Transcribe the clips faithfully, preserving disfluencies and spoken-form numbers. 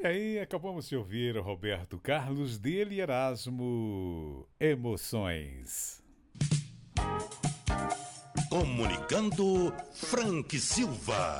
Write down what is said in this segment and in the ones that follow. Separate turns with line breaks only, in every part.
E aí, acabamos de ouvir Roberto Carlos, dele Erasmo, Emoções.
Comunicando Frank Silva.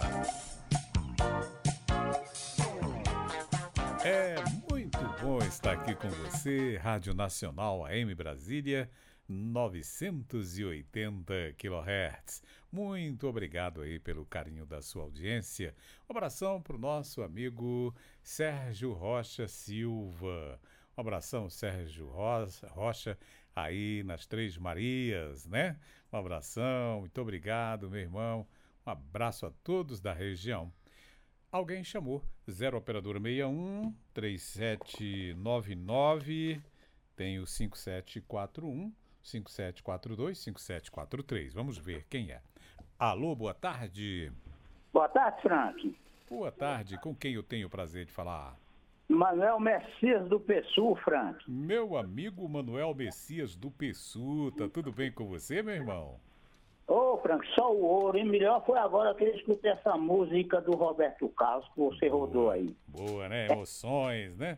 É muito bom estar aqui com você, Rádio Nacional A M Brasília, novecentos e oitenta quilohertz. Muito obrigado aí pelo carinho da sua audiência. Um abração para o nosso amigo Sérgio Rocha Silva. Um abração, Sérgio Rocha, aí nas Três Marias, né? Um abração, muito obrigado, meu irmão. Um abraço a todos da região. Alguém chamou, zero operadora sessenta e um, trinta e sete noventa e nove, tem o cinco sete quatro um, cinco sete quatro dois, cinco sete quatro três. Vamos ver quem é. Alô, boa tarde.
Boa tarde, Frank.
Boa tarde, com quem eu tenho o prazer de falar?
Manuel Messias do Pessu, Frank.
Meu amigo Manuel Messias do Pessu, tá tudo bem com você, meu irmão?
Ô, Frank, só o ouro, e melhor foi agora que eu escutei essa música do Roberto Carlos que você
boa,
rodou aí.
Boa, né? Emoções, né?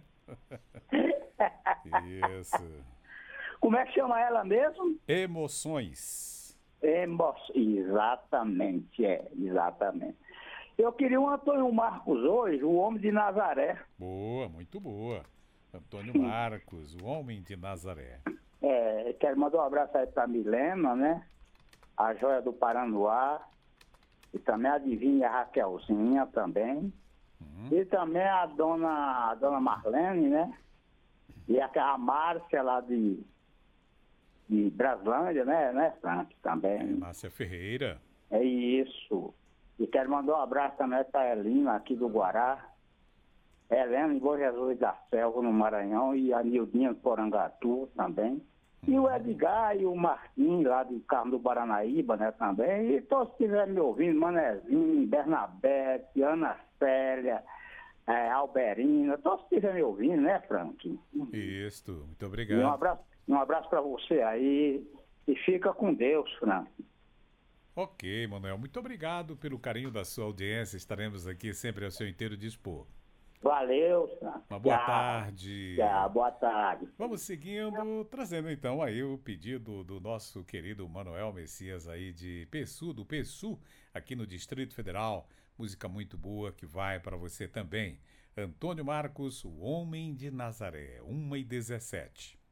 Isso.
Como é que chama ela mesmo?
Emoções.
Emo... Exatamente, é, exatamente. Eu queria um Antônio Marcos hoje, o Homem de Nazaré.
Boa, muito boa. Antônio Marcos, o Homem de Nazaré.
É, quero mandar um abraço aí pra Milena, né? A Joia do Paranoá, e também a Divinha Raquelzinha também, uhum. E também a dona, a dona Marlene, né? E a, a Márcia lá de, de Braslândia, né, né, Frank, também.
É, Márcia Ferreira.
É isso. E quero mandar um abraço também para a Helena aqui do Guará, Helena em Bom Jesus da Selva, no Maranhão, e a Nildinha do Porangatu também. E o Edgar e o Marquinhos, lá do Carmo do Baranaíba, né, também. E todos que estiverem me ouvindo, Manezinho, Bernabete, Ana Célia, é, Alberina, todos que estiverem me ouvindo, né, Frank?
Isso, muito obrigado.
E um abraço, um abraço para você aí. E fica com Deus, Frank.
Ok, Manuel, muito obrigado pelo carinho da sua audiência. Estaremos aqui sempre ao seu inteiro dispor.
Valeu, Frank.
Uma boa
Tchau.
tarde.
Tchau, boa tarde.
Vamos seguindo, trazendo então aí o pedido do nosso querido Manuel Messias aí de Pessu, do Pessu, aqui no Distrito Federal. Música muito boa que vai para você também. Antônio Marcos, o Homem de Nazaré, uma e dezessete.